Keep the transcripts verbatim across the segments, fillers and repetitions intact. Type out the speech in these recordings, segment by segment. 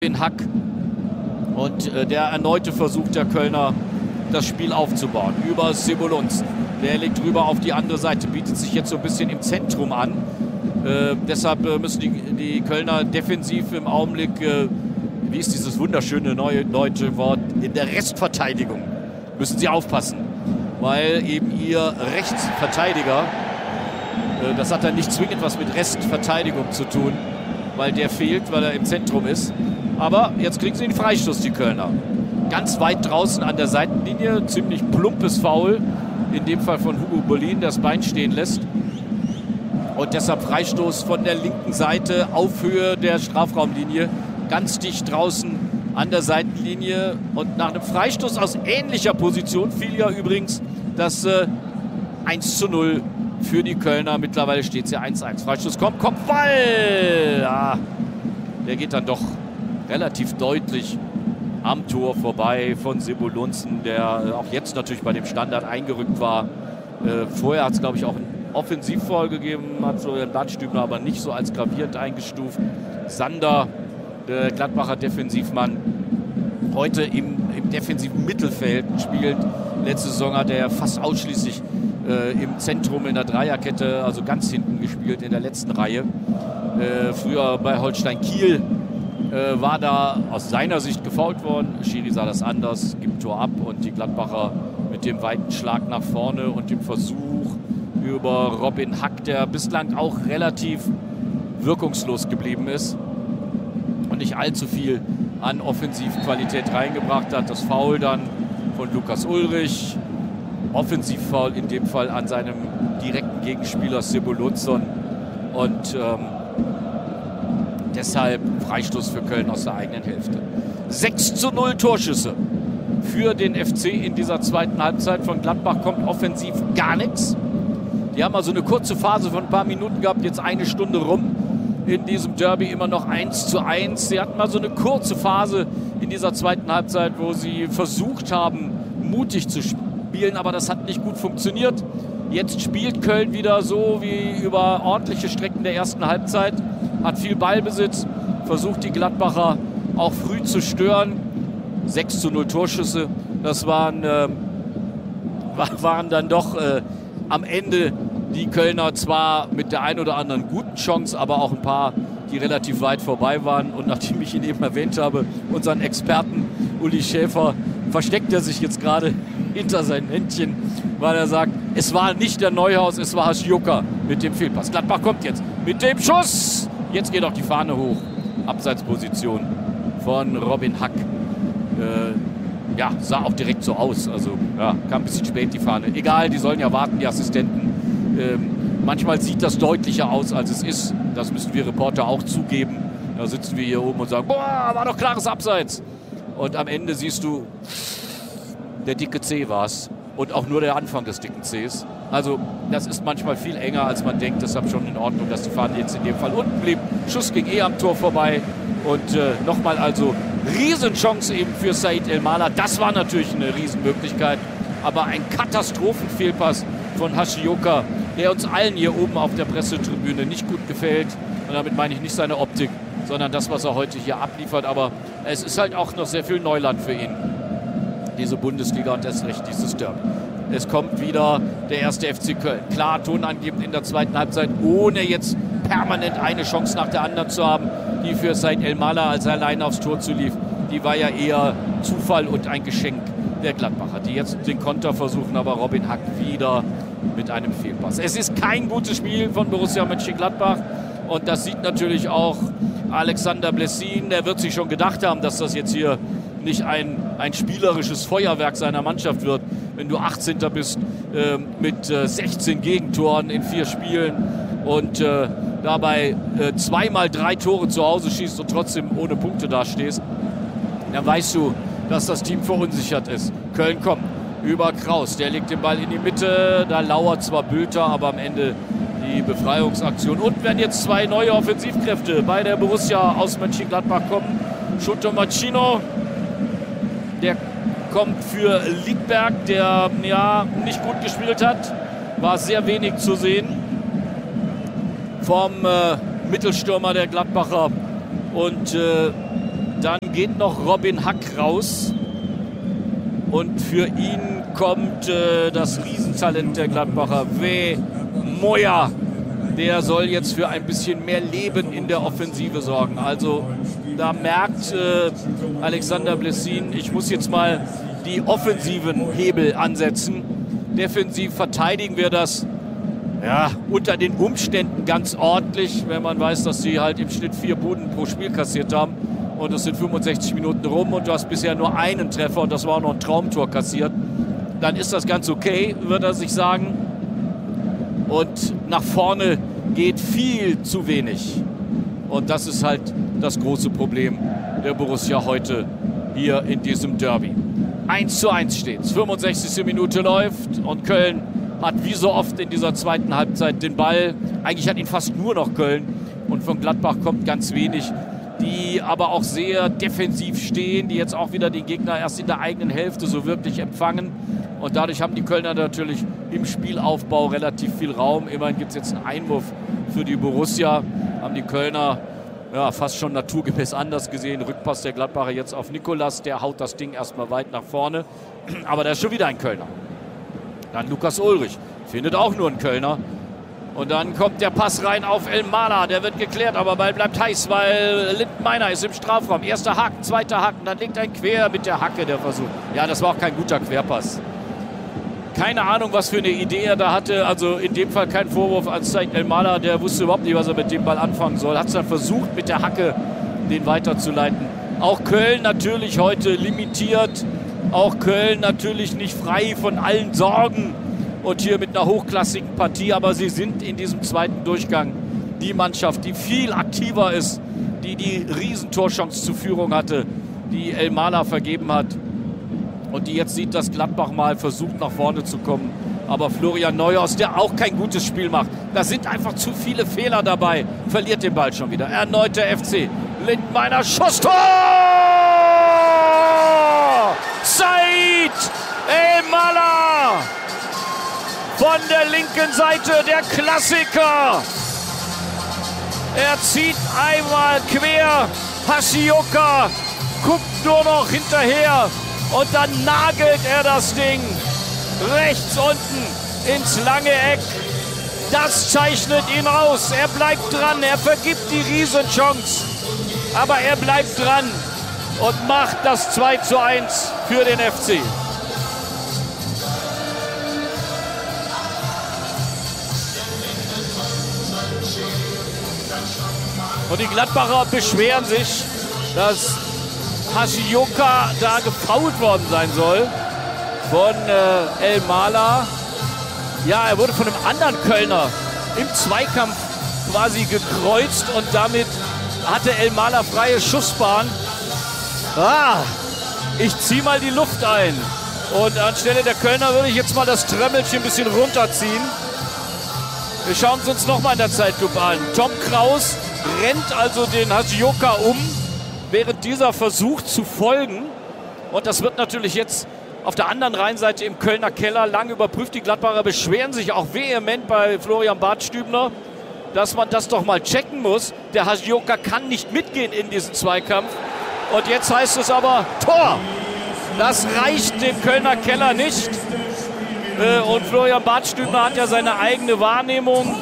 Den Hack und äh, der erneute Versuch der Kölner, das Spiel aufzubauen. Über Sebolunz. Der legt rüber auf die andere Seite, bietet sich jetzt so ein bisschen im Zentrum an. Äh, deshalb äh, müssen die, die Kölner defensiv im Augenblick, äh, wie ist dieses wunderschöne neue deutsche Wort, in der Restverteidigung müssen sie aufpassen. Weil eben ihr Rechtsverteidiger, äh, das hat dann nicht zwingend was mit Restverteidigung zu tun, weil der fehlt, weil er im Zentrum ist. Aber jetzt kriegen sie den Freistoß, die Kölner. Ganz weit draußen an der Seitenlinie, ziemlich plumpes Foul. In dem Fall von Hugo Bollin, der das Bein stehen lässt. Und deshalb Freistoß von der linken Seite auf Höhe der Strafraumlinie. Ganz dicht draußen an der Seitenlinie. Und nach einem Freistoß aus ähnlicher Position fiel ja übrigens das äh, eins zu null für die Kölner. Mittlerweile steht es ja eins zu eins. Freistoß kommt, Kopfball! Ja, der geht dann doch relativ deutlich am Tor vorbei von Sebolunzen, der auch jetzt natürlich bei dem Standard eingerückt war. Äh, vorher hat es, glaube ich, auch ein Offensivfoul gegeben, hat so den Landstübner aber nicht so als gravierend eingestuft. Sander, der Gladbacher Defensivmann, heute im, im defensiven Mittelfeld spielt. Letzte Saison hat er fast ausschließlich äh, im Zentrum in der Dreierkette, also ganz hinten gespielt in der letzten Reihe. Äh, früher bei Holstein Kiel Äh, war da aus seiner Sicht gefoult worden. Schiri sah das anders, gibt Tor ab und die Gladbacher mit dem weiten Schlag nach vorne und dem Versuch über Robin Hack, der bislang auch relativ wirkungslos geblieben ist und nicht allzu viel an Offensivqualität reingebracht hat. Das Foul dann von Lukas Ullrich. Offensivfoul in dem Fall an seinem direkten Gegenspieler Sebolunson und ähm, deshalb Freistoß für Köln aus der eigenen Hälfte. sechs zu null Torschüsse für den F C in dieser zweiten Halbzeit. Von Gladbach kommt offensiv gar nichts. Die haben also eine kurze Phase von ein paar Minuten gehabt, jetzt eine Stunde rum. In diesem Derby immer noch eins zu eins. Sie hatten mal so eine kurze Phase in dieser zweiten Halbzeit, wo sie versucht haben, mutig zu spielen, aber das hat nicht gut funktioniert. Jetzt spielt Köln wieder so wie über ordentliche Strecken der ersten Halbzeit. Hat viel Ballbesitz, versucht die Gladbacher auch früh zu stören. sechs zu null Torschüsse, das waren, äh, waren dann doch äh, am Ende die Kölner zwar mit der einen oder anderen guten Chance, aber auch ein paar, die relativ weit vorbei waren. Und nachdem ich ihn eben erwähnt habe, unseren Experten Uli Schäfer, versteckt er sich jetzt gerade hinter seinen Händchen, weil er sagt, es war nicht der Neuhaus, es war Haschioka mit dem Fehlpass. Gladbach kommt jetzt mit dem Schuss. Jetzt geht auch die Fahne hoch. Abseitsposition von Robin Hack. Äh, ja, sah auch direkt so aus. Also ja, kam ein bisschen spät die Fahne. Egal, die sollen ja warten, die Assistenten. Ähm, manchmal sieht das deutlicher aus, als es ist. Das müssen wir Reporter auch zugeben. Da sitzen wir hier oben und sagen, boah, war doch klares Abseits. Und am Ende siehst du, der dicke C war es. Und auch nur der Anfang des dicken Cs. Also das ist manchmal viel enger, als man denkt. Deshalb schon in Ordnung, dass die Fahne jetzt in dem Fall unten blieb. Schuss ging eh am Tor vorbei. Und äh, nochmal also Riesenchance eben für Said Elmalah. Das war natürlich eine Riesenmöglichkeit. Aber ein Katastrophenfehlpass von Haschioka, der uns allen hier oben auf der Pressetribüne nicht gut gefällt. Und damit meine ich nicht seine Optik, sondern das, was er heute hier abliefert. Aber es ist halt auch noch sehr viel Neuland für ihn. Diese Bundesliga und erst recht dieses Derby. Es kommt wieder der erste F C Köln. Klar, tonangebend in der zweiten Halbzeit, ohne jetzt permanent eine Chance nach der anderen zu haben, die für Said Elmalah, als er alleine aufs Tor zulief, die war ja eher Zufall und ein Geschenk der Gladbacher, die jetzt den Konter versuchen, aber Robin Hack wieder mit einem Fehlpass. Es ist kein gutes Spiel von Borussia Mönchengladbach und das sieht natürlich auch Alexander Blessin. Der wird sich schon gedacht haben, dass das jetzt hier nicht ein, ein spielerisches Feuerwerk seiner Mannschaft wird, wenn du achtzehnter bist äh, mit äh, sechzehn Gegentoren in vier Spielen und äh, dabei äh, zweimal drei Tore zu Hause schießt und trotzdem ohne Punkte dastehst, dann weißt du, dass das Team verunsichert ist. Köln kommt über Kraus, der legt den Ball in die Mitte, da lauert zwar Bülter, aber am Ende die Befreiungsaktion. Und wenn jetzt zwei neue Offensivkräfte bei der Borussia aus Mönchengladbach kommen, Schutter Machino, der kommt für Liedberg, der ja nicht gut gespielt hat. War sehr wenig zu sehen vom äh, Mittelstürmer der Gladbacher. Und äh, Dann geht noch Robin Hack raus. Und für ihn kommt äh, das Riesentalent der Gladbacher, W. Moya. Der soll jetzt für ein bisschen mehr Leben in der Offensive sorgen. Also da merkt äh, Alexander Blessin, ich muss jetzt mal die offensiven Hebel ansetzen. Defensiv verteidigen wir das ja, unter den Umständen ganz ordentlich, wenn man weiß, dass sie halt im Schnitt vier Buden pro Spiel kassiert haben. Und es sind fünfundsechzig Minuten rum und du hast bisher nur einen Treffer und das war auch noch ein Traumtor kassiert. Dann ist das ganz okay, würde er sich sagen. Und nach vorne geht viel zu wenig. Und das ist halt das große Problem der Borussia heute hier in diesem Derby. eins zu eins steht es. fünfundsechzigste Minute läuft und Köln hat wie so oft in dieser zweiten Halbzeit den Ball. Eigentlich hat ihn fast nur noch Köln und von Gladbach kommt ganz wenig. Die aber auch sehr defensiv stehen, die jetzt auch wieder den Gegner erst in der eigenen Hälfte so wirklich empfangen. Und dadurch haben die Kölner natürlich im Spielaufbau relativ viel Raum. Immerhin gibt es jetzt einen Einwurf für die Borussia. Haben die Kölner ja, fast schon naturgemäß anders gesehen. Rückpass der Gladbacher jetzt auf Nicolas. Der haut das Ding erstmal weit nach vorne. Aber da ist schon wieder ein Kölner. Dann Lukas Ulrich. Findet auch nur einen Kölner. Und dann kommt der Pass rein auf Elmalah. Der wird geklärt, aber Ball bleibt heiß, weil Lindenmeiner ist im Strafraum. Erster Haken, zweiter Haken. Dann legt ein Quer mit der Hacke, der Versuch. Ja, das war auch kein guter Querpass. Keine Ahnung, was für eine Idee er da hatte. Also in dem Fall kein Vorwurf an Said Elmalah. Der wusste überhaupt nicht, was er mit dem Ball anfangen soll. Hat es dann versucht, mit der Hacke den weiterzuleiten. Auch Köln natürlich heute limitiert. Auch Köln natürlich nicht frei von allen Sorgen. Und hier mit einer hochklassigen Partie. Aber sie sind in diesem zweiten Durchgang die Mannschaft, die viel aktiver ist. Die die Riesentorchance zur Führung hatte. Die Elmalah vergeben hat. Und die jetzt sieht, dass Gladbach mal versucht, nach vorne zu kommen. Aber Florian Neuhaus, der auch kein gutes Spiel macht. Da sind einfach zu viele Fehler dabei. Verliert den Ball schon wieder. Erneut der F C. Lindenmeiner, Schusstor! Said Elmalah! Von der linken Seite, der Klassiker. Er zieht einmal quer. Hashioka guckt nur noch hinterher. Und dann nagelt er das Ding rechts unten ins lange Eck. Das zeichnet ihn aus. Er bleibt dran. Er vergibt die Riesenchance. Aber er bleibt dran und macht das zwei zu eins für den F C. Und die Gladbacher beschweren sich, dass Hashioka da gefoult worden sein soll von äh, Elmalah. Ja, er wurde von einem anderen Kölner im Zweikampf quasi gekreuzt und damit hatte Elmalah freie Schussbahn. Ah, ich ziehe mal die Luft ein. Und anstelle der Kölner würde ich jetzt mal das Trömmelchen ein bisschen runterziehen. Wir schauen es uns nochmal in der Zeitlupe an. Tom Kraus rennt also den Hashioka um, während dieser versucht zu folgen. Und das wird natürlich jetzt auf der anderen Rheinseite im Kölner Keller lang überprüft. Die Gladbacher beschweren sich auch vehement bei Florian Badstübner, dass man das doch mal checken muss. Der Hashioka kann nicht mitgehen in diesen Zweikampf. Und jetzt heißt es aber Tor. Das reicht dem Kölner Keller nicht. Und Florian Badstübner hat ja seine eigene Wahrnehmung.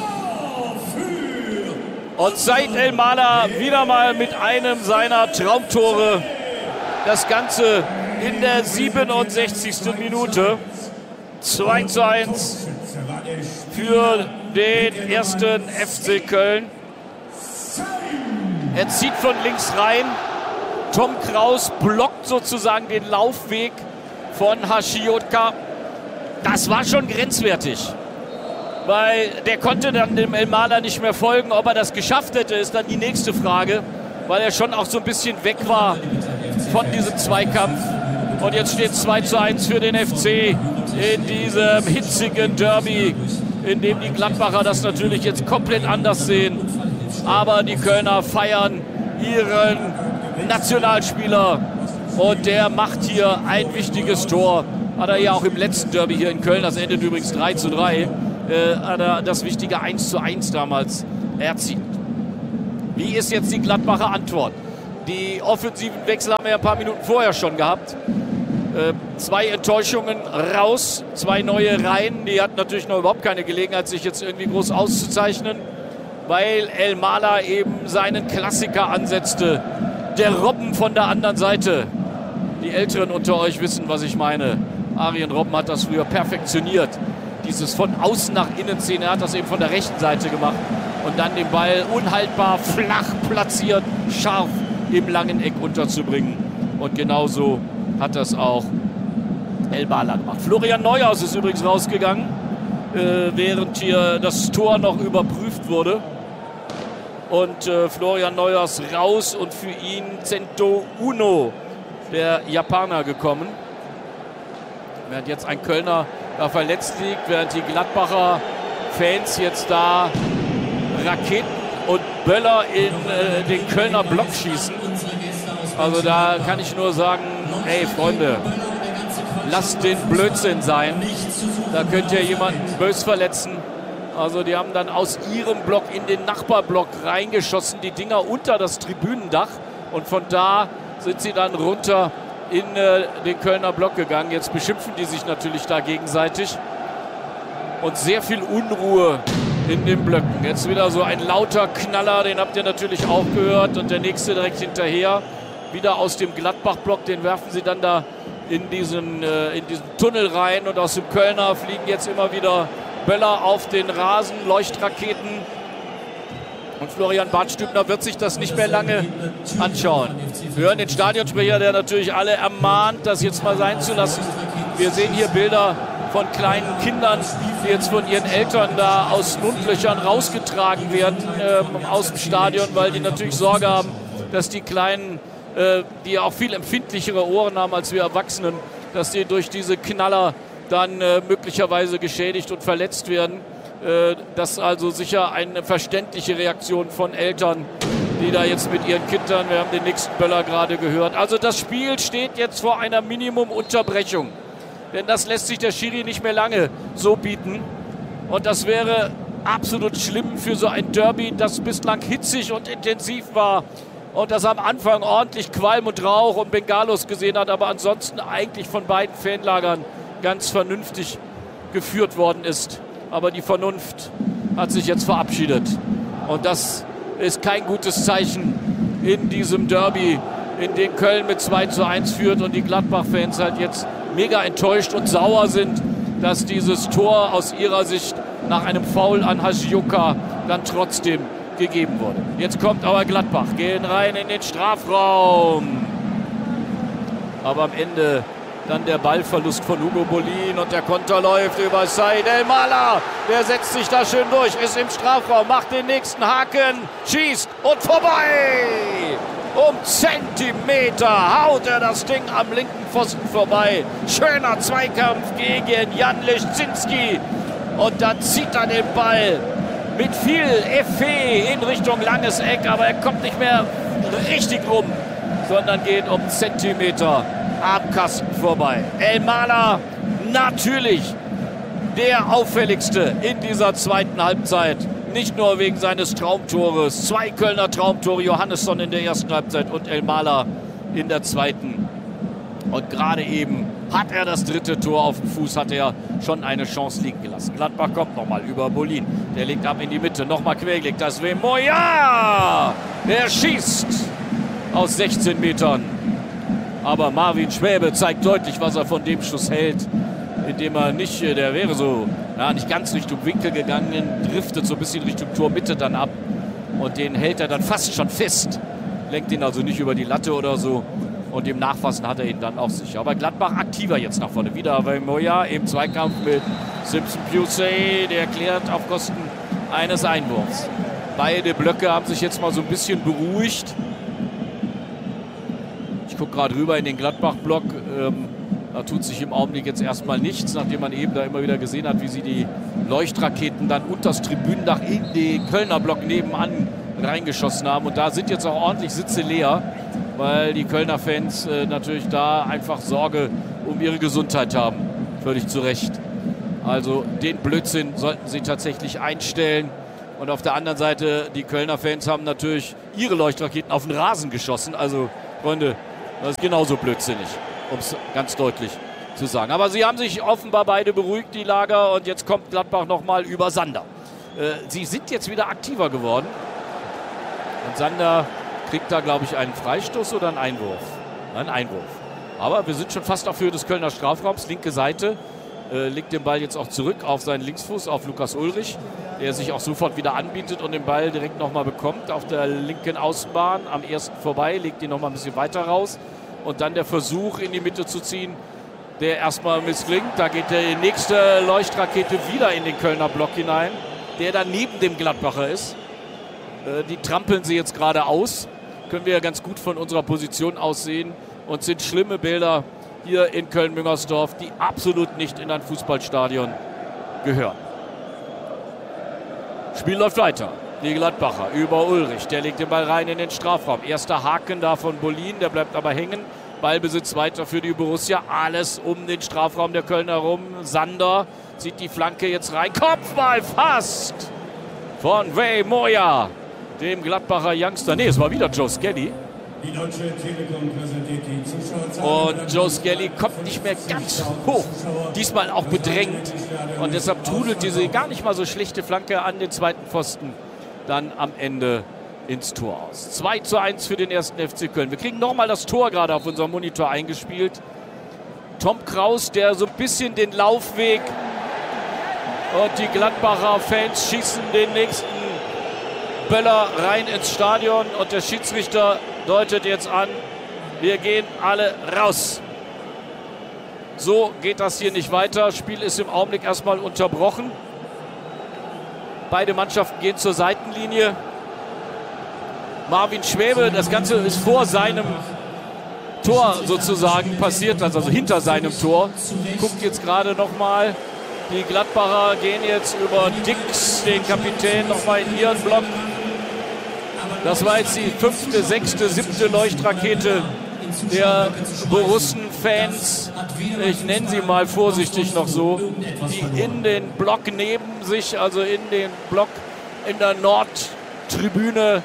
Und Said Elmalah wieder mal mit einem seiner Traumtore. Das Ganze in der siebenundsechzigsten Minute. zwei zu eins für den ersten F C Köln. Er zieht von links rein. Tom Kraus blockt sozusagen den Laufweg von Hashioka. Das war schon grenzwertig. Weil der konnte dann dem Elmalah nicht mehr folgen. Ob er das geschafft hätte, ist dann die nächste Frage. Weil er schon auch so ein bisschen weg war von diesem Zweikampf. Und jetzt steht zwei zu eins für den F C in diesem hitzigen Derby, in dem die Gladbacher das natürlich jetzt komplett anders sehen. Aber die Kölner feiern ihren Nationalspieler und der macht hier ein wichtiges Tor. Hat er ja auch im letzten Derby hier in Köln, das endet übrigens drei zu drei, äh, hat er das wichtige eins zu eins damals erzielt. Wie ist jetzt die Gladbacher Antwort? die offensiven Wechsel haben wir ja ein paar Minuten vorher schon gehabt. Äh, zwei Enttäuschungen raus, zwei neue rein. Die hatten natürlich noch überhaupt keine Gelegenheit, sich jetzt irgendwie groß auszuzeichnen, weil El Mala eben seinen Klassiker ansetzte. Der Robben von der anderen Seite. Die Älteren unter euch wissen, was ich meine. Arjen Robben hat das früher perfektioniert. Dieses von außen nach innen ziehen, er hat das eben von der rechten Seite gemacht. Und dann den Ball unhaltbar flach platziert, scharf im langen Eck unterzubringen. Und genauso hat das auch El Mala gemacht. Florian Neuhaus ist übrigens rausgegangen, äh, während hier das Tor noch überprüft wurde. Und äh, Florian Neuhaus raus und für ihn Sento Uno, der Japaner, gekommen. Während jetzt ein Kölner da verletzt liegt, während die Gladbacher Fans jetzt da Raketen und Böller in äh, den Kölner Block schießen. Also da kann ich nur sagen, ey Freunde, lasst den Blödsinn sein. Da könnt ihr jemanden bös verletzen. Also die haben dann aus ihrem Block in den Nachbarblock reingeschossen, die Dinger unter das Tribünendach. Und von da sind sie dann runter in äh, den Kölner Block gegangen. Jetzt beschimpfen die sich natürlich da gegenseitig. Und sehr viel Unruhe in den Blöcken. Jetzt wieder so ein lauter Knaller, den habt ihr natürlich auch gehört. Und der nächste direkt hinterher. Wieder aus dem Gladbach-Block, den werfen sie dann da in diesen, äh, in diesen Tunnel rein. Und aus dem Kölner fliegen jetzt immer wieder Böller auf den Rasen, Leuchtraketen. Und Florian Badstübner wird sich das nicht mehr lange anschauen. Wir hören den Stadionsprecher, der natürlich alle ermahnt, das jetzt mal sein zu lassen. Wir sehen hier Bilder von kleinen Kindern, die jetzt von ihren Eltern da aus Mundlöchern rausgetragen werden ähm, aus dem Stadion, weil die natürlich Sorge haben, dass die Kleinen, äh, die auch viel empfindlichere Ohren haben als wir Erwachsenen, dass die durch diese Knaller dann äh, möglicherweise geschädigt und verletzt werden. Äh, das ist also sicher eine verständliche Reaktion von Eltern, die da jetzt mit ihren Kindern, wir haben den nächsten Böller gerade gehört. Also das Spiel steht jetzt vor einer Minimumunterbrechung. Denn das lässt sich der Schiri nicht mehr lange so bieten. Und das wäre absolut schlimm für so ein Derby, das bislang hitzig und intensiv war. Und das am Anfang ordentlich Qualm und Rauch und Bengalos gesehen hat, aber ansonsten eigentlich von beiden Fanlagern ganz vernünftig geführt worden ist. Aber die Vernunft hat sich jetzt verabschiedet. Und das ist kein gutes Zeichen in diesem Derby, in dem Köln mit zwei zu eins führt und die Gladbach-Fans halt jetzt mega enttäuscht und sauer sind, dass dieses Tor aus ihrer Sicht nach einem Foul an Hagioka dann trotzdem gegeben wurde. Jetzt kommt aber Gladbach, gehen rein in den Strafraum. Aber am Ende dann der Ballverlust von Hugo Bolin und der Konter läuft über Said El Mala. Der setzt sich da schön durch, ist im Strafraum, macht den nächsten Haken, schießt und vorbei. Um Zentimeter haut er das Ding am linken Pfosten vorbei. Schöner Zweikampf gegen Jan Leszczynski. Und dann zieht er den Ball mit viel Effet in Richtung langes Eck. Aber er kommt nicht mehr richtig rum, sondern geht um Zentimeter am Kasten vorbei. El Mala natürlich der auffälligste in dieser zweiten Halbzeit. Nicht nur wegen seines Traumtores. Zwei Kölner Traumtore, Johannesson in der ersten Halbzeit und El Mala in der zweiten. Und gerade eben hat er das dritte Tor auf dem Fuß, hat er schon eine Chance liegen gelassen. Gladbach kommt nochmal über Bolin. Der legt ab in die Mitte, nochmal quergelegt. Das wäre Moya! Der schießt aus sechzehn Metern. Aber Marvin Schwäbe zeigt deutlich, was er von dem Schuss hält. Indem er nicht, der wäre so, ja, nicht ganz Richtung Winkel gegangen, driftet so ein bisschen Richtung Tormitte dann ab. Und den hält er dann fast schon fest. Lenkt ihn also nicht über die Latte oder so. Und im Nachfassen hat er ihn dann auch sicher. Aber Gladbach aktiver jetzt nach vorne. Wieder bei Moya im Zweikampf mit Simpson Pusey. Der klärt auf Kosten eines Einwurfs. Beide Blöcke haben sich jetzt mal so ein bisschen beruhigt. Ich gucke gerade rüber in den Gladbach-Block. Ähm, Da tut sich im Augenblick jetzt erstmal nichts, nachdem man eben da immer wieder gesehen hat, wie sie die Leuchtraketen dann unter das Tribünendach in den Kölner Block nebenan reingeschossen haben. Und da sind jetzt auch ordentlich Sitze leer, weil die Kölner Fans äh, natürlich da einfach Sorge um ihre Gesundheit haben. Völlig zu Recht. Also den Blödsinn sollten sie tatsächlich einstellen. Und auf der anderen Seite, die Kölner Fans haben natürlich ihre Leuchtraketen auf den Rasen geschossen. Also, Freunde, das ist genauso blödsinnig, um es ganz deutlich zu sagen. Aber sie haben sich offenbar beide beruhigt, die Lager. Und jetzt kommt Gladbach nochmal über Sander. Äh, sie sind jetzt wieder aktiver geworden. Und Sander kriegt da, glaube ich, einen Freistoß oder einen Einwurf. Ein Einwurf. Aber wir sind schon fast auf Höhe des Kölner Strafraums. Linke Seite. Äh, legt den Ball jetzt auch zurück auf seinen Linksfuß, auf Lukas Ullrich, der sich auch sofort wieder anbietet und den Ball direkt nochmal bekommt auf der linken Außenbahn. Am ersten vorbei, legt ihn nochmal ein bisschen weiter raus. Und dann der Versuch in die Mitte zu ziehen, der erstmal misslingt. Da geht die nächste Leuchtrakete wieder in den Kölner Block hinein, der dann neben dem Gladbacher ist. Äh, die trampeln sie jetzt gerade aus. Können wir ja ganz gut von unserer Position aus sehen. Und sind schlimme Bilder hier in Köln-Müngersdorf, die absolut nicht in ein Fußballstadion gehören. Spiel läuft weiter. Die Gladbacher über Ullrich. Der legt den Ball rein in den Strafraum. Erster Haken da von Bolin, der bleibt aber hängen. Ballbesitz weiter für die Borussia. Alles um den Strafraum der Kölner herum. Sander zieht die Flanke jetzt rein. Kopfball fast von Wei Moya, dem Gladbacher Youngster. Ne, es war wieder Joe Skelly. Die Deutsche Telekom präsentiert die Zuschauerzahlen. Und Joe Skelly kommt nicht mehr ganz hoch. Diesmal auch bedrängt. Und deshalb trudelt diese gar nicht mal so schlechte Flanke an den zweiten Pfosten dann am Ende ins Tor aus. zwei zu eins für den ersten F C Köln. Wir kriegen nochmal das Tor gerade auf unserem Monitor eingespielt. Tom Kraus, der so ein bisschen den Laufweg, und die Gladbacher Fans schießen den nächsten Böller rein ins Stadion und der Schiedsrichter deutet jetzt an, wir gehen alle raus. So geht das hier nicht weiter. Spiel ist im Augenblick erstmal unterbrochen. Beide Mannschaften gehen zur Seitenlinie. Marvin Schwäbe, das Ganze ist vor seinem Tor sozusagen passiert, also hinter seinem Tor. Guckt jetzt gerade nochmal. Die Gladbacher gehen jetzt über Dix, den Kapitän, nochmal in ihren Block. Das war jetzt die fünfte, sechste, siebte Leuchtrakete der Borussen-Fans. Ich nenne sie mal vorsichtig noch so, die in den Block neben sich, also in den Block in der Nordtribüne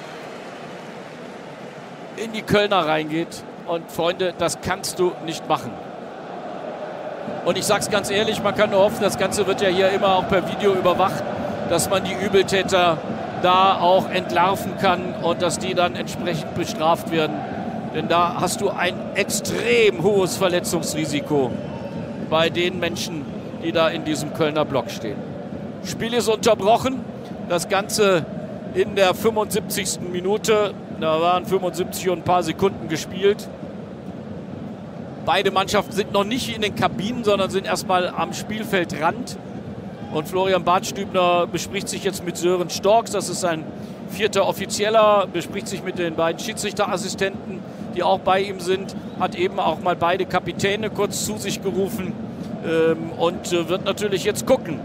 in die Kölner reingeht. Und Freunde, das kannst du nicht machen. Und ich sag's ganz ehrlich, man kann nur hoffen, das Ganze wird ja hier immer auch per Video überwacht, dass man die Übeltäter da auch entlarven kann und dass die dann entsprechend bestraft werden. Denn da hast du ein extrem hohes Verletzungsrisiko bei den Menschen, die da in diesem Kölner Block stehen. Spiel ist unterbrochen. Das Ganze in der fünfundsiebzigsten Minute. Da waren fünfundsiebzig und ein paar Sekunden gespielt. Beide Mannschaften sind noch nicht in den Kabinen, sondern sind erstmal am Spielfeldrand. Und Florian Bartstübner bespricht sich jetzt mit Sören Storks, das ist ein vierter Offizieller, bespricht sich mit den beiden Schiedsrichterassistenten, die auch bei ihm sind, hat eben auch mal beide Kapitäne kurz zu sich gerufen ähm, und äh, wird natürlich jetzt gucken.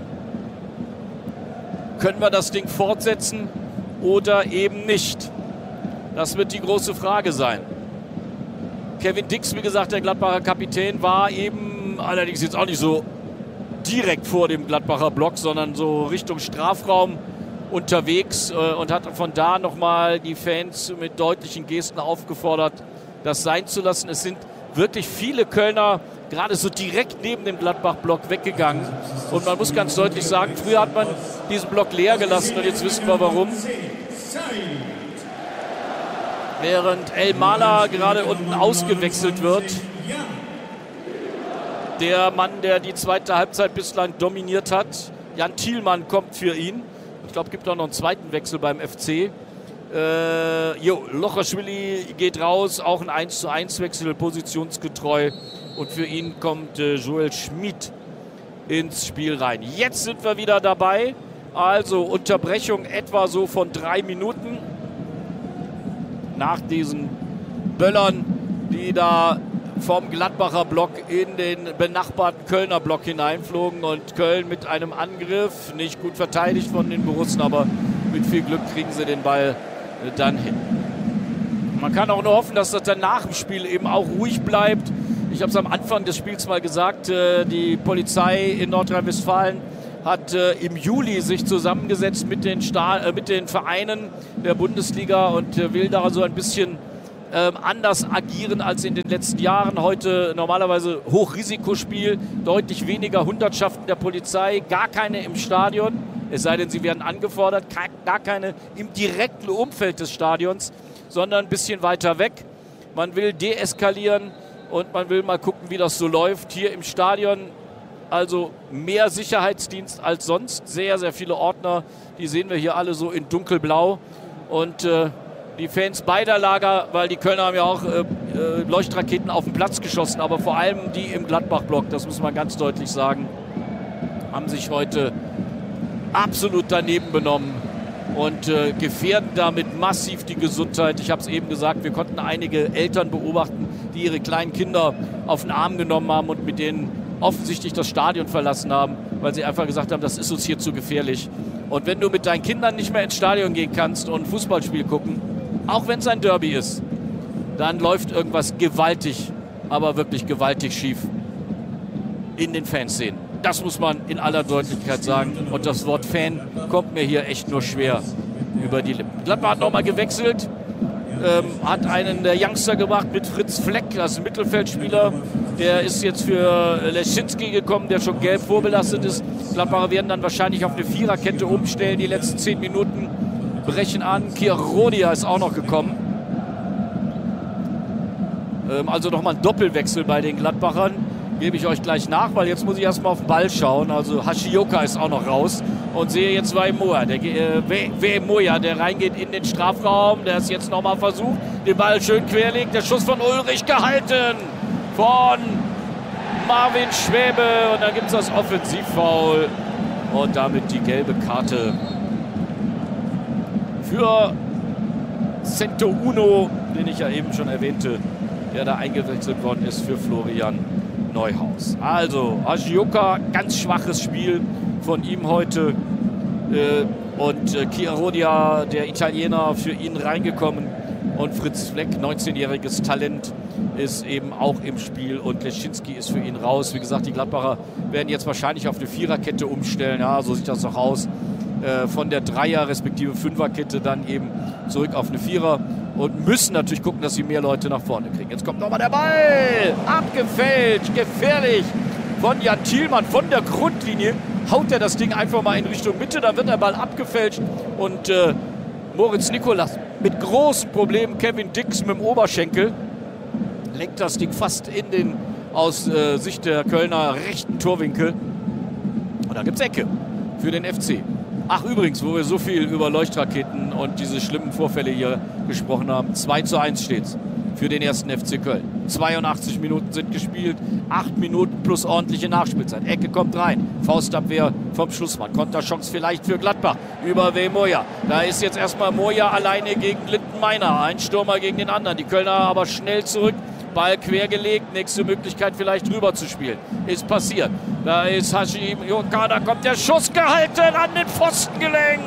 Können wir das Ding fortsetzen oder eben nicht? Das wird die große Frage sein. Kevin Dix, wie gesagt, der Gladbacher Kapitän, war eben allerdings jetzt auch nicht so direkt vor dem Gladbacher Block, sondern so Richtung Strafraum unterwegs äh, und hat von da nochmal die Fans mit deutlichen Gesten aufgefordert, das sein zu lassen. Es sind wirklich viele Kölner gerade so direkt neben dem Gladbach-Block weggegangen. Und man muss ganz deutlich sagen, früher hat man diesen Block leer gelassen und jetzt wissen wir warum. Während El Mala gerade unten ausgewechselt wird. Der Mann, der die zweite Halbzeit bislang dominiert hat. Jan Thielmann kommt für ihn. Ich glaube, es gibt auch noch einen zweiten Wechsel beim F C. Äh, jo, Lochaschwili geht raus, auch ein eins zu eins Wechsel, positionsgetreu. Und für ihn kommt äh, Joel Schmid ins Spiel rein. Jetzt sind wir wieder dabei. Also Unterbrechung etwa so von drei Minuten. Nach diesen Böllern, die da vom Gladbacher Block in den benachbarten Kölner Block hineinflogen und Köln mit einem Angriff, nicht gut verteidigt von den Borussen, aber mit viel Glück kriegen sie den Ball dann hin. Man kann auch nur hoffen, dass das dann nach dem Spiel eben auch ruhig bleibt. Ich habe es am Anfang des Spiels mal gesagt, die Polizei in Nordrhein-Westfalen hat äh, im Juli sich zusammengesetzt mit den, Sta äh, mit den Vereinen der Bundesliga und äh, will da so ein bisschen äh, anders agieren als in den letzten Jahren. Heute normalerweise Hochrisikospiel, deutlich weniger Hundertschaften der Polizei, gar keine im Stadion, es sei denn, sie werden angefordert, gar keine im direkten Umfeld des Stadions, sondern ein bisschen weiter weg. Man will deeskalieren und man will mal gucken, wie das so läuft. Hier im Stadion also mehr Sicherheitsdienst als sonst. Sehr, sehr viele Ordner, die sehen wir hier alle so in dunkelblau. Und äh, die Fans beider Lager, weil die Kölner haben ja auch äh, äh, Leuchtraketen auf den Platz geschossen, aber vor allem die im Gladbach-Block, das muss man ganz deutlich sagen, haben sich heute absolut daneben benommen und äh, gefährden damit massiv die Gesundheit. Ich habe es eben gesagt, wir konnten einige Eltern beobachten, die ihre kleinen Kinder auf den Arm genommen haben und mit denen offensichtlich das Stadion verlassen haben, weil sie einfach gesagt haben, das ist uns hier zu gefährlich. Und wenn du mit deinen Kindern nicht mehr ins Stadion gehen kannst und ein Fußballspiel gucken, auch wenn es ein Derby ist, dann läuft irgendwas gewaltig, aber wirklich gewaltig schief in den Fanszenen. Das muss man in aller Deutlichkeit sagen. Und das Wort Fan kommt mir hier echt nur schwer über die Lippen. Gladbach hat nochmal gewechselt, ähm, hat einen der Youngster gebracht mit Fritz Fleck, das ist ein Mittelfeldspieler. Der ist jetzt für Leschinski gekommen, der schon gelb vorbelastet ist. Gladbacher werden dann wahrscheinlich auf eine Viererkette umstellen. Die letzten zehn Minuten brechen an. Kirodia ist auch noch gekommen. Ähm, also nochmal ein Doppelwechsel bei den Gladbachern. Gebe ich euch gleich nach, weil jetzt muss ich erstmal auf den Ball schauen. Also Hashioka ist auch noch raus und sehe jetzt Weimoya, der, äh, Weimoya, der reingeht in den Strafraum. Der ist jetzt nochmal versucht, den Ball schön querlegt. Der Schuss von Ulrich gehalten von Marvin Schwäbe und dann gibt es das Offensivfoul und damit die gelbe Karte für Cento Uno, den ich ja eben schon erwähnte, der da eingewechselt worden ist für Florian Neuhaus. Also Hashioka, ganz schwaches Spiel von ihm heute äh, und äh, Kirodia, der Italiener, für ihn reingekommen und Fritz Fleck, neunzehnjähriges Talent, ist eben auch im Spiel und Leschinski ist für ihn raus. Wie gesagt, die Gladbacher werden jetzt wahrscheinlich auf eine Viererkette umstellen, ja, so sieht das doch aus. Äh, von der Dreier- respektive Fünferkette dann eben zurück auf eine Vierer und müssen natürlich gucken, dass sie mehr Leute nach vorne kriegen. Jetzt kommt nochmal der Ball, abgefälscht, gefährlich von Jan Thielmann von der Grundlinie. Haut er das Ding einfach mal in Richtung Mitte, dann wird der Ball abgefälscht und äh, Moritz Nikolas mit großen Problemen, Kevin Dix mit dem Oberschenkel, lenkt das Ding fast in den, aus äh, Sicht der Kölner, rechten Torwinkel. Und da gibt es Ecke für den F C. Ach übrigens, wo wir so viel über Leuchtraketen und diese schlimmen Vorfälle hier gesprochen haben, zwei zu eins steht's für den ersten F C Köln. zweiundachtzig Minuten sind gespielt, acht Minuten plus ordentliche Nachspielzeit. Ecke kommt rein, Faustabwehr vom Schlussmann. Konterchance vielleicht für Gladbach über Weimoya. Da ist jetzt erstmal Moya alleine gegen Lindenmeiner. Ein Stürmer gegen den anderen. Die Kölner aber schnell zurück. Ball quergelegt, nächste Möglichkeit vielleicht rüber zu spielen. Ist passiert. Da ist Hashioka, da kommt der Schuss gehalten, an den Pfosten gelenkt.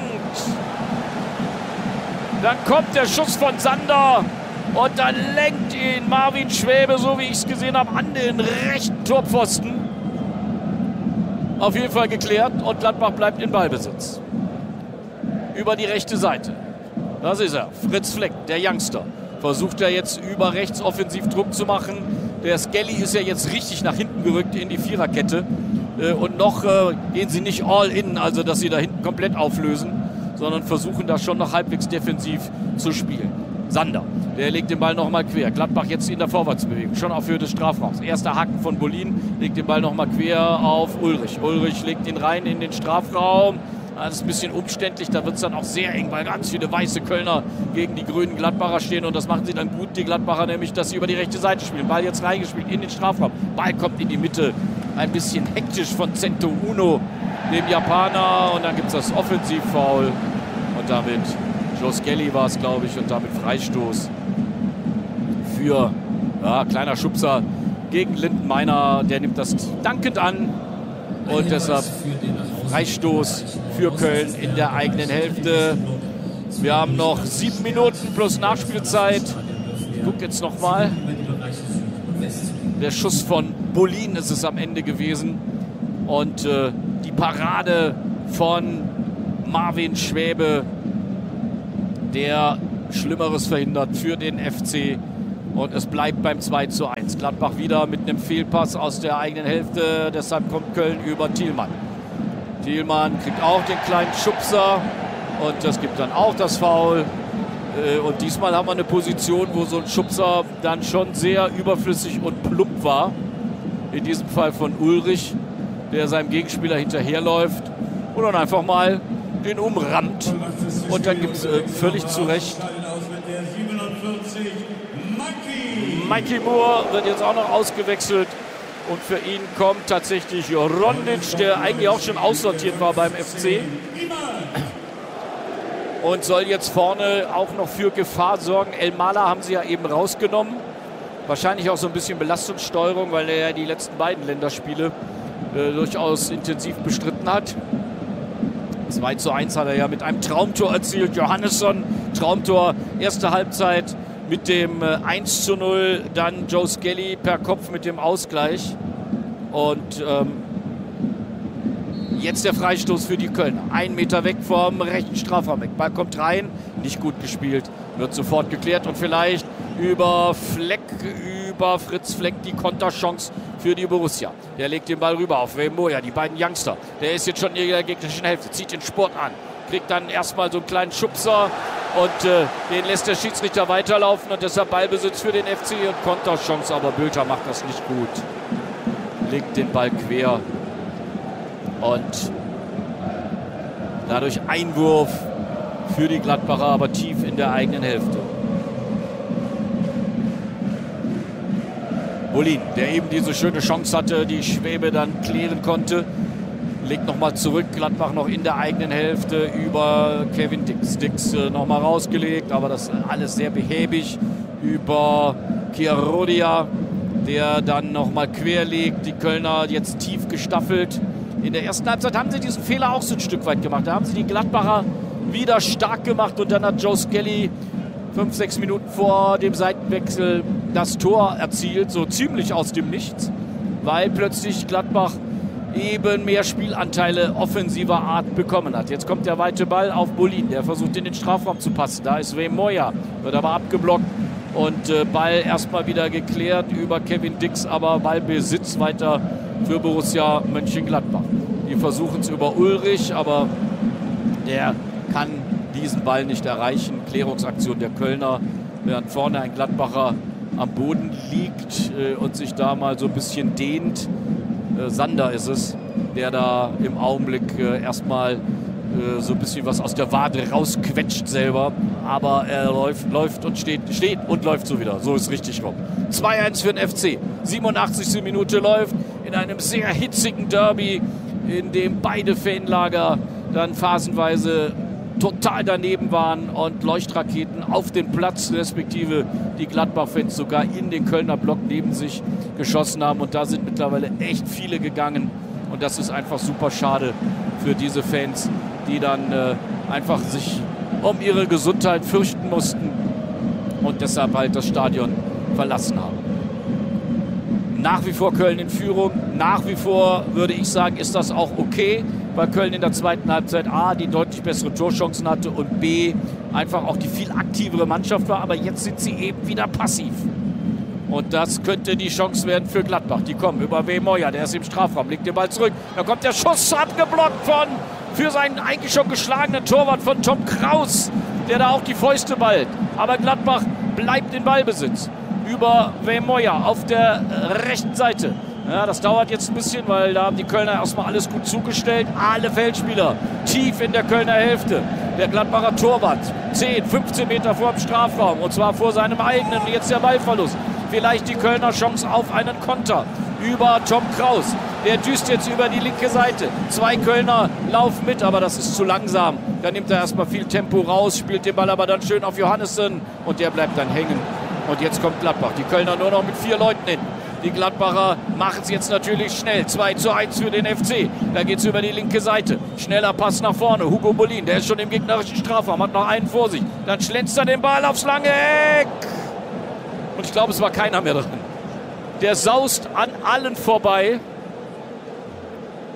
Dann kommt der Schuss von Sander und dann lenkt ihn Marvin Schwäbe, so wie ich es gesehen habe, an den rechten Torpfosten. Auf jeden Fall geklärt und Gladbach bleibt in Ballbesitz. Über die rechte Seite. Das ist er, Fritz Fleck, der Youngster. Versucht er jetzt über rechts offensiv Druck zu machen. Der Skelly ist ja jetzt richtig nach hinten gerückt in die Viererkette. Äh, und noch äh, gehen sie nicht all in, also dass sie da hinten komplett auflösen, sondern versuchen da schon noch halbwegs defensiv zu spielen. Sander, der legt den Ball nochmal quer. Gladbach jetzt in der Vorwärtsbewegung, schon auf Höhe des Strafraums. Erster Haken von Bolin, legt den Ball nochmal quer auf Ulrich. Ulrich legt ihn rein in den Strafraum. Das ist ein bisschen umständlich, da wird es dann auch sehr eng, weil ganz viele weiße Kölner gegen die grünen Gladbacher stehen und das machen sie dann gut, die Gladbacher, nämlich, dass sie über die rechte Seite spielen. Ball jetzt reingespielt in den Strafraum, Ball kommt in die Mitte, ein bisschen hektisch von Cento Uno, dem Japaner, und dann gibt es das Offensivfoul und damit, Joe Skelly war es, glaube ich, und damit Freistoß für, ja, kleiner Schubser gegen Lindenmeiner, der nimmt das dankend an und deshalb Freistoß für Köln in der eigenen Hälfte. Wir haben noch sieben Minuten plus Nachspielzeit. Ich gucke jetzt noch mal. Der Schuss von Bolin ist es am Ende gewesen. Und äh, die Parade von Marvin Schwäbe, der Schlimmeres verhindert für den F C. Und es bleibt beim zwei zu eins. Gladbach wieder mit einem Fehlpass aus der eigenen Hälfte. Deshalb kommt Köln über Thielmann. Thielmann kriegt auch den kleinen Schubser. Und das gibt dann auch das Foul. Und diesmal haben wir eine Position, wo so ein Schubser dann schon sehr überflüssig und plump war. In diesem Fall von Ulrich, der seinem Gegenspieler hinterherläuft und dann einfach mal den umrammt. Und dann gibt es äh, völlig zu Recht. Mikey Moore wird jetzt auch noch ausgewechselt. Und für ihn kommt tatsächlich Rondic, der eigentlich auch schon aussortiert war beim F C. Und soll jetzt vorne auch noch für Gefahr sorgen. El Mala haben sie ja eben rausgenommen. Wahrscheinlich auch so ein bisschen Belastungssteuerung, weil er ja die letzten beiden Länderspiele äh, durchaus intensiv bestritten hat. zwei zu eins hat er ja mit einem Traumtor erzielt. Johannesson, Traumtor, erste Halbzeit mit dem äh, eins zu null. Dann Joe Skelly per Kopf mit dem Ausgleich. Und ähm, jetzt der Freistoß für die Kölner. Ein Meter weg vom rechten Strafraum weg. Ball kommt rein, nicht gut gespielt, wird sofort geklärt und vielleicht über Fleck, über Fritz Fleck die Konterchance für die Borussia. Der legt den Ball rüber auf Moya, die beiden Youngster. Der ist jetzt schon in der gegnerischen Hälfte, zieht den Sport an, kriegt dann erstmal so einen kleinen Schubser und äh, den lässt der Schiedsrichter weiterlaufen und deshalb Ballbesitz für den F C und Konterchance, aber Bülter macht das nicht gut. Legt den Ball quer. Und dadurch Einwurf für die Gladbacher, aber tief in der eigenen Hälfte. Bolin, der eben diese schöne Chance hatte, die Schwäbe dann klären konnte, legt nochmal zurück. Gladbach noch in der eigenen Hälfte über Kevin Dix. Dix äh, nochmal rausgelegt, aber das alles sehr behäbig über Chiarodia, der dann nochmal quer legt. Die Kölner jetzt tief gestaffelt. In der ersten Halbzeit haben sie diesen Fehler auch so ein Stück weit gemacht. Da haben sie die Gladbacher wieder stark gemacht und dann hat Joe Skelly fünf, sechs Minuten vor dem Seitenwechsel das Tor erzielt, so ziemlich aus dem Nichts, weil plötzlich Gladbach eben mehr Spielanteile offensiver Art bekommen hat. Jetzt kommt der weite Ball auf Bolin, der versucht in den Strafraum zu passen. Da ist Moya, wird aber abgeblockt und äh, Ball erstmal wieder geklärt über Kevin Dix, aber Ballbesitz weiter für Borussia Mönchengladbach. Die versuchen es über Ulrich, aber der kann diesen Ball nicht erreichen. Klärungsaktion der Kölner, während vorne ein Gladbacher am Boden liegt äh, und sich da mal so ein bisschen dehnt. Äh, Sander ist es, der da im Augenblick äh, erstmal äh, so ein bisschen was aus der Wade rausquetscht selber. Aber er läuft, läuft und steht, steht und läuft so wieder. So ist richtig rum. zwei eins für den F C. siebenundachtzigste Minute läuft in einem sehr hitzigen Derby, in dem beide Fanlager dann phasenweise total daneben waren und Leuchtraketen auf den Platz, respektive die Gladbach-Fans sogar in den Kölner Block neben sich geschossen haben. Und da sind mittlerweile echt viele gegangen. Und das ist einfach super schade für diese Fans, die dann äh, einfach sich um ihre Gesundheit fürchten mussten und deshalb halt das Stadion verlassen haben. Nach wie vor Köln in Führung. Nach wie vor würde ich sagen, ist das auch okay, weil Köln in der zweiten Halbzeit A, die deutlich bessere Torchancen hatte und B, einfach auch die viel aktivere Mannschaft war. Aber jetzt sind sie eben wieder passiv. Und das könnte die Chance werden für Gladbach. Die kommen über Moya, der ist im Strafraum, legt den Ball zurück. Da kommt der Schuss abgeblockt von, für seinen eigentlich schon geschlagenen Torwart von Tom Kraus, der da auch die Fäuste ballt. Aber Gladbach bleibt in Ballbesitz. Über Moya auf der rechten Seite. Ja, das dauert jetzt ein bisschen, weil da haben die Kölner erstmal alles gut zugestellt. Alle Feldspieler tief in der Kölner Hälfte. Der Gladbacher Torwart zehn, fünfzehn Meter vor dem Strafraum und zwar vor seinem eigenen. Jetzt der Ballverlust. Vielleicht die Kölner Chance auf einen Konter über Tom Kraus. Der düst jetzt über die linke Seite. Zwei Kölner laufen mit, aber das ist zu langsam. Da nimmt er erstmal viel Tempo raus, spielt den Ball aber dann schön auf Johannesson und der bleibt dann hängen. Und jetzt kommt Gladbach. Die Kölner nur noch mit vier Leuten hin. Die Gladbacher machen es jetzt natürlich schnell. zwei zu eins für den F C. Da geht es über die linke Seite. Schneller Pass nach vorne. Hugo Bolin, der ist schon im gegnerischen Strafraum, hat noch einen vor sich. Dann schlänzt er den Ball aufs lange Eck. Und ich glaube, es war keiner mehr drin. Der saust an allen vorbei.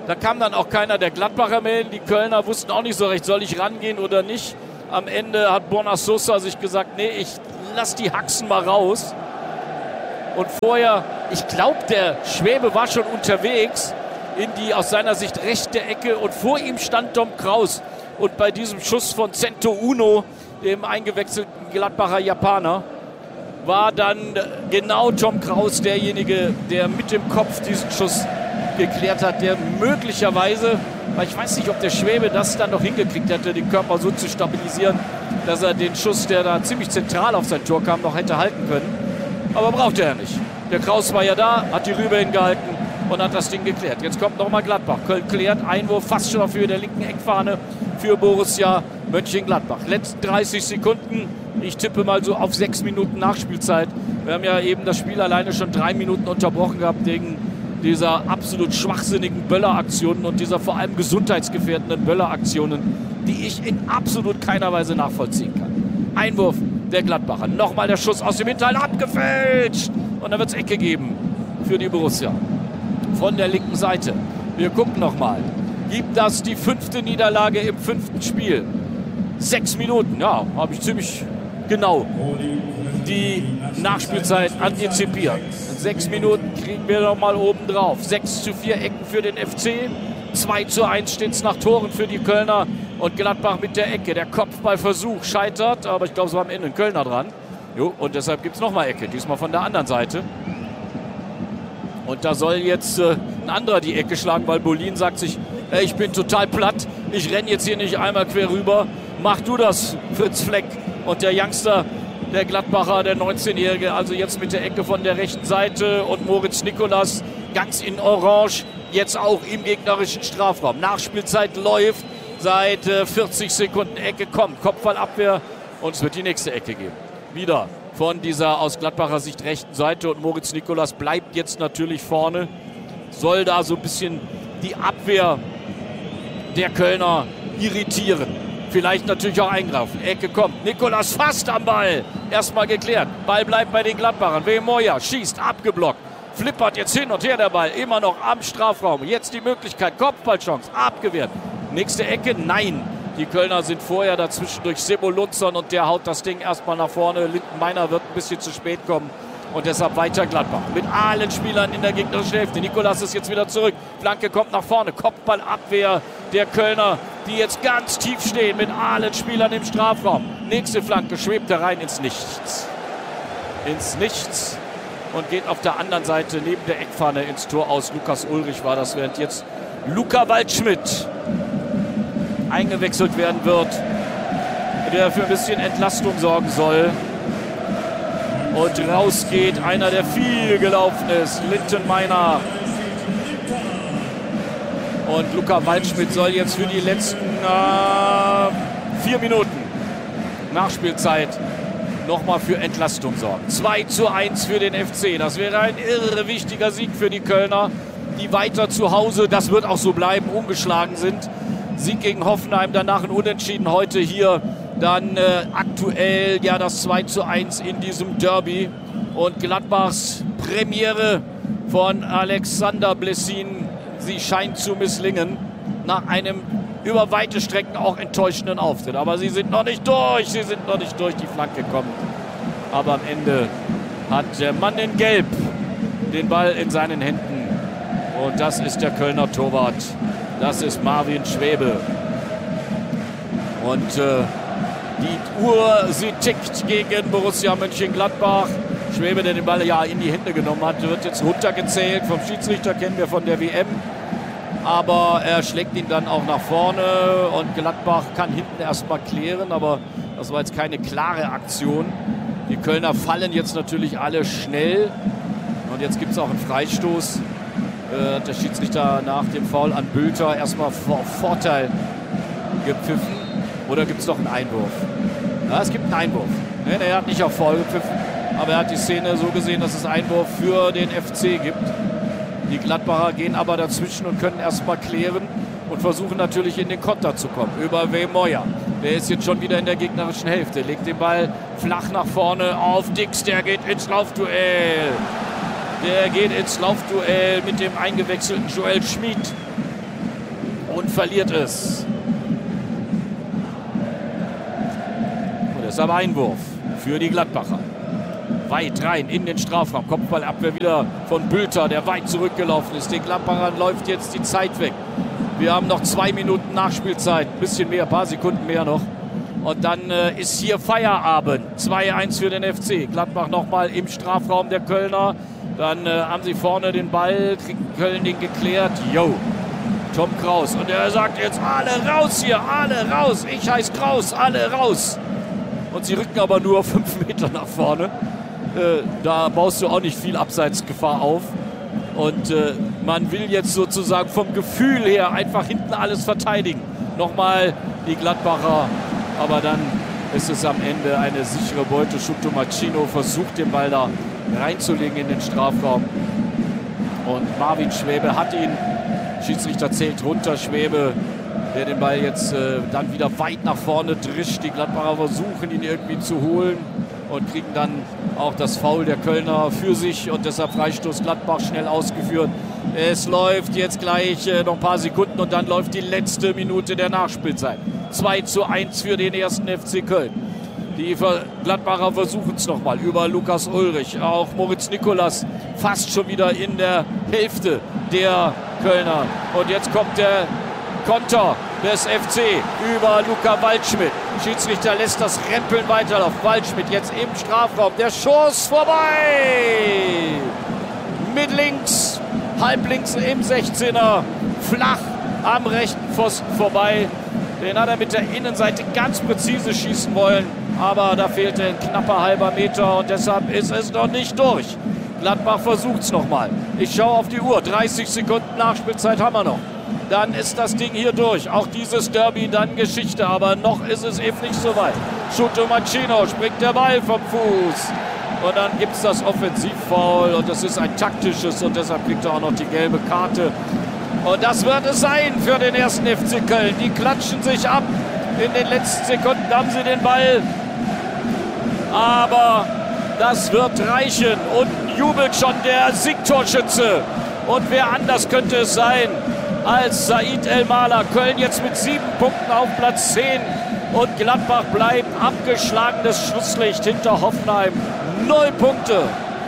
Da kam dann auch keiner der Gladbacher mehr hin. Die Kölner wussten auch nicht so recht, soll ich rangehen oder nicht. Am Ende hat Borna Sosa sich gesagt, nee, ich lass die Haxen mal raus. Und vorher, ich glaube, der Schwäbe war schon unterwegs in die aus seiner Sicht rechte Ecke. Und vor ihm stand Dom Kraus. Und bei diesem Schuss von Cento Uno, dem eingewechselten Gladbacher Japaner, war dann genau Tom Kraus derjenige, der mit dem Kopf diesen Schuss geklärt hat, der möglicherweise, weil ich weiß nicht, ob der Schwäbe das dann noch hingekriegt hätte, den Körper so zu stabilisieren, dass er den Schuss, der da ziemlich zentral auf sein Tor kam, noch hätte halten können. Aber brauchte er nicht. Der Kraus war ja da, hat die Rübe hingehalten und hat das Ding geklärt. Jetzt kommt nochmal Gladbach. Köln klärt, Einwurf fast schon auf Höhe der linken Eckfahne für Borussia Mönchengladbach. Letzten dreißig Sekunden. Ich tippe mal so auf sechs Minuten Nachspielzeit. Wir haben ja eben das Spiel alleine schon drei Minuten unterbrochen gehabt wegen dieser absolut schwachsinnigen Böller-Aktionen und dieser vor allem gesundheitsgefährdenden Böller-Aktionen, die ich in absolut keiner Weise nachvollziehen kann. Einwurf der Gladbacher. Nochmal der Schuss aus dem Hinterhalt abgefälscht. Und dann wird es Ecke geben für die Borussia. Von der linken Seite. Wir gucken nochmal. Gibt das die fünfte Niederlage im fünften Spiel? Sechs Minuten, ja, habe ich ziemlich genau die Nachspielzeit antizipiert. In sechs Minuten kriegen wir noch mal oben drauf. sechs zu vier Ecken für den F C. zwei zu eins steht es nach Toren für die Kölner. Und Gladbach mit der Ecke. Der Kopfballversuch scheitert, aber ich glaube, es war am Ende ein Kölner dran. Jo, und deshalb gibt es nochmal Ecke, diesmal von der anderen Seite. Und da soll jetzt äh, ein anderer die Ecke schlagen, weil Bolin sagt sich, äh, ich bin total platt, ich renne jetzt hier nicht einmal quer rüber. Mach du das, Fritz Fleck. Und der Youngster, der Gladbacher, der neunzehnjährige, also jetzt mit der Ecke von der rechten Seite. Und Moritz Nikolas ganz in Orange, jetzt auch im gegnerischen Strafraum. Nachspielzeit läuft seit äh, vierzig Sekunden. Ecke kommt, Kopfballabwehr und es wird die nächste Ecke geben. Wieder von dieser aus Gladbacher Sicht rechten Seite. Und Moritz Nikolas bleibt jetzt natürlich vorne. Soll da so ein bisschen die Abwehr der Kölner irritieren. Vielleicht natürlich auch eingreifen. Ecke kommt. Nikolas fast am Ball. Erstmal geklärt. Ball bleibt bei den Gladbachern. Wemoya schießt, abgeblockt. Flippert jetzt hin und her der Ball. Immer noch am Strafraum. Jetzt die Möglichkeit. Kopfballchance. Abgewehrt. Nächste Ecke. Nein. Die Kölner sind vorher dazwischen durch Sebo Lunzon und der haut das Ding erstmal nach vorne. Lindenmeiner wird ein bisschen zu spät kommen. Und deshalb weiter Gladbach. Mit allen Spielern in der gegnerischen Hälfte. Nikolas ist jetzt wieder zurück. Flanke kommt nach vorne. Kopfballabwehr der Kölner, die jetzt ganz tief stehen mit allen Spielern im Strafraum. Nächste Flanke schwebt herein ins Nichts. Ins Nichts. Und geht auf der anderen Seite neben der Eckpfanne ins Tor aus. Lukas Ulrich war das, während jetzt Luca Waldschmidt eingewechselt werden wird, der für ein bisschen Entlastung sorgen soll. Und rausgeht einer, der viel gelaufen ist, Lindenmeiner. Und Luca Waldschmidt soll jetzt für die letzten äh, vier Minuten Nachspielzeit nochmal für Entlastung sorgen. zwei zu eins für den F C. Das wäre ein irre wichtiger Sieg für die Kölner, die weiter zu Hause, das wird auch so bleiben, ungeschlagen sind. Sieg gegen Hoffenheim, danach ein Unentschieden, heute hier dann äh, aktuell ja das zwei zu eins in diesem Derby. Und Gladbachs Premiere von Alexander Blessin, sie scheint zu misslingen nach einem über weite Strecken auch enttäuschenden Auftritt. Aber sie sind noch nicht durch, sie sind noch nicht durch, die Flanke kommt. Aber am Ende hat der Mann in Gelb den Ball in seinen Händen. Und das ist der Kölner Torwart. Das ist Marvin Schwäbe. Und äh, die Uhr, sie tickt gegen Borussia Mönchengladbach. Schwäbe, der den Ball ja in die Hände genommen hat, wird jetzt runtergezählt. Vom Schiedsrichter kennen wir von der W M. Aber er schlägt ihn dann auch nach vorne. Und Gladbach kann hinten erstmal klären. Aber das war jetzt keine klare Aktion. Die Kölner fallen jetzt natürlich alle schnell. Und jetzt gibt es auch einen Freistoß. Äh, der Schiedsrichter nach dem Foul an Bülter erstmal vor Vorteil gepfiffen. Oder gibt es noch einen Einwurf? Ja, es gibt einen Einwurf. Nee, nee, er hat nicht auf Foul gepfiffen. Aber er hat die Szene so gesehen, dass es Einwurf für den F C gibt. Die Gladbacher gehen aber dazwischen und können erstmal klären und versuchen natürlich in den Konter zu kommen. Über Wemoya. Der ist jetzt schon wieder in der gegnerischen Hälfte. Legt den Ball flach nach vorne auf Dix. Der geht ins Laufduell. Der geht ins Laufduell mit dem eingewechselten Joel Schmid. und verliert es. Und deshalb Einwurf für die Gladbacher. Weit rein in den Strafraum. Kopfballabwehr wieder von Bülter, der weit zurückgelaufen ist. Den Gladbachern läuft jetzt die Zeit weg. Wir haben noch zwei Minuten Nachspielzeit. Ein bisschen mehr, ein paar Sekunden mehr noch. Und dann äh, ist hier Feierabend. zwei eins für den F C. Gladbach nochmal im Strafraum der Kölner. Dann äh, haben sie vorne den Ball. Kriegt Köln den geklärt. Jo, Tom Kraus. Und er sagt jetzt alle raus hier, alle raus. Ich heiße Kraus, alle raus. Und sie rücken aber nur fünf Meter nach vorne. Äh, da baust du auch nicht viel Abseitsgefahr auf. Und äh, man will jetzt sozusagen vom Gefühl her einfach hinten alles verteidigen. Nochmal die Gladbacher, aber dann ist es am Ende eine sichere Beute. Chupomoting versucht den Ball da reinzulegen in den Strafraum. Und Marvin Schwäbe hat ihn. Schiedsrichter zählt runter. Schwäbe, der den Ball jetzt äh, dann wieder weit nach vorne drischt. Die Gladbacher versuchen ihn irgendwie zu holen und kriegen dann auch das Foul der Kölner für sich und deshalb Freistoß Gladbach schnell ausgeführt. Es läuft jetzt gleich äh, noch ein paar Sekunden und dann läuft die letzte Minute der Nachspielzeit. zwei zu eins für den ersten F C Köln. Die Gladbacher versuchen es nochmal über Lukas Ulrich. Auch Moritz Nikolas fast schon wieder in der Hälfte der Kölner. Und jetzt kommt der Konter des F C über Luca Waldschmidt. Schiedsrichter lässt das Rempeln weiterlaufen. Waldschmidt jetzt im Strafraum. Der Schuss vorbei. Mit links, halblinks im sechzehner. Flach am rechten Pfosten vorbei. Den hat er mit der Innenseite ganz präzise schießen wollen. Aber da fehlte ein knapper halber Meter und deshalb ist es noch nicht durch. Gladbach versucht es nochmal. Ich schaue auf die Uhr. dreißig Sekunden Nachspielzeit haben wir noch. Dann ist das Ding hier durch. Auch dieses Derby dann Geschichte, aber noch ist es eben nicht so weit. Chupomoting springt der Ball vom Fuß. Und dann gibt es das Offensivfoul und das ist ein taktisches und deshalb kriegt er auch noch die gelbe Karte. Und das wird es sein für den ersten F C Köln. Die klatschen sich ab. In den letzten Sekunden haben sie den Ball. Aber das wird reichen. Unten jubelt schon der Siegtorschütze. Und wer anders könnte es sein als Said Elmalah. Köln jetzt mit sieben Punkten auf Platz zehn. Und Gladbach bleibt abgeschlagenes Schlusslicht hinter Hoffenheim. Null Punkte.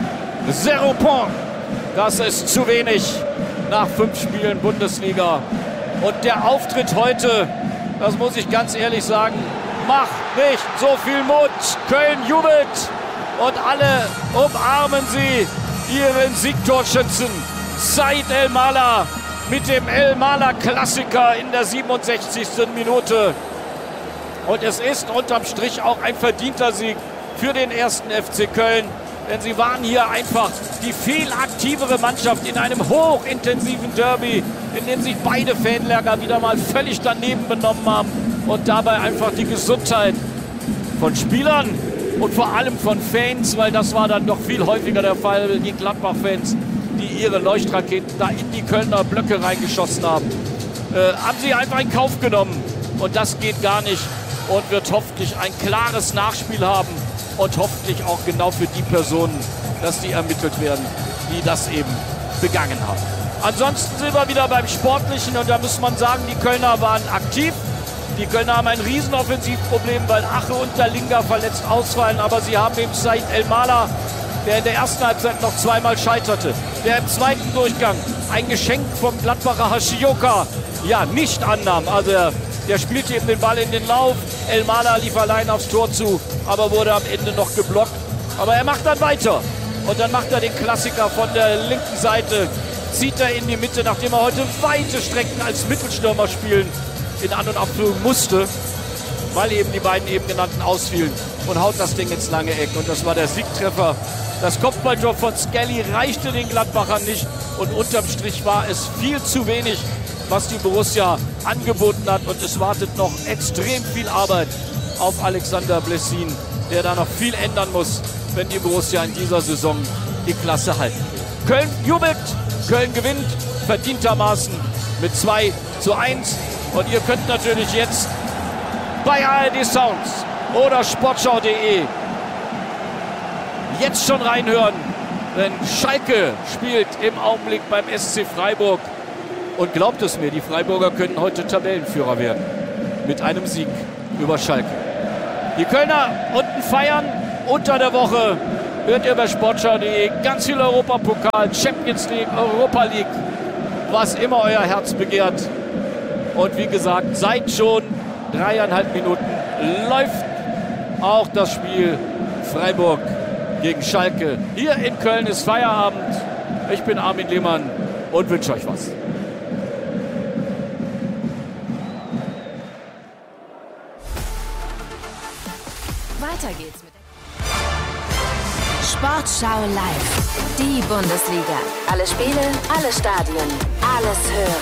Zero Point. Das ist zu wenig nach fünf Spielen Bundesliga. Und der Auftritt heute, das muss ich ganz ehrlich sagen, macht nicht so viel Mut. Köln jubelt und alle umarmen sie ihren Siegtorschützen. Said Elmalah mit dem Elmalah-Klassiker in der siebenundsechzigsten Minute. Und es ist unterm Strich auch ein verdienter Sieg für den ersten F C Köln. Denn sie waren hier einfach die viel aktivere Mannschaft in einem hochintensiven Derby, in dem sich beide Fanlager wieder mal völlig daneben benommen haben und dabei einfach die Gesundheit von Spielern und vor allem von Fans, weil das war dann noch viel häufiger der Fall, die Gladbach-Fans, die ihre Leuchtraketen da in die Kölner Blöcke reingeschossen haben, äh, haben sie einfach in Kauf genommen. Und das geht gar nicht und wird hoffentlich ein klares Nachspiel haben. Und hoffentlich auch genau für die Personen, dass die ermittelt werden, die das eben begangen haben. Ansonsten sind wir wieder beim Sportlichen und da muss man sagen, die Kölner waren aktiv. Die Kölner haben ein Riesenoffensivproblem, weil Ache und Dalinga verletzt ausfallen. Aber sie haben eben Said Elmalah, der in der ersten Halbzeit noch zweimal scheiterte, der im zweiten Durchgang ein Geschenk vom Gladbacher Hashioka ja nicht annahm. Also er Der spielte eben den Ball in den Lauf. Elmalah lief allein aufs Tor zu, aber wurde am Ende noch geblockt. Aber er macht dann weiter. Und dann macht er den Klassiker von der linken Seite. Zieht er in die Mitte, nachdem er heute weite Strecken als Mittelstürmer spielen in An- und Abführung musste, weil eben die beiden eben genannten ausfielen. Und haut das Ding ins lange Eck. Und das war der Siegtreffer. Das Kopfballtor von Skelly reichte den Gladbachern nicht. Und unterm Strich war es viel zu wenig, was die Borussia angeboten hat. Und es wartet noch extrem viel Arbeit auf Alexander Blessin, der da noch viel ändern muss, wenn die Borussia in dieser Saison die Klasse halten will. Köln jubelt, Köln gewinnt verdientermaßen mit zwei zu eins. Und ihr könnt natürlich jetzt bei A R D Sounds oder sportschau punkt de jetzt schon reinhören, denn Schalke spielt im Augenblick beim S C Freiburg. Und glaubt es mir, die Freiburger können heute Tabellenführer werden. Mit einem Sieg über Schalke. Die Kölner unten feiern. Unter der Woche hört ihr bei sportschau punkt de ganz viel Europapokal, Champions League, Europa League, was immer euer Herz begehrt. Und wie gesagt, seit schon dreieinhalb Minuten läuft auch das Spiel Freiburg gegen Schalke. Hier in Köln ist Feierabend. Ich bin Armin Lehmann und wünsche euch was. Weiter geht's mit Sportschau live. Die Bundesliga. Alle Spiele, alle Stadien, alles hören.